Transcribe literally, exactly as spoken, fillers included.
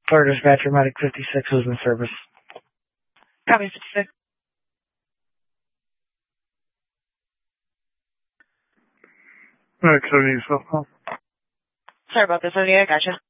Florida Dispatcher, Medic fifty-six was in service. Copy, fifty-six. Medic seventy, cell phone. Sorry about this, Lydia. I gotcha.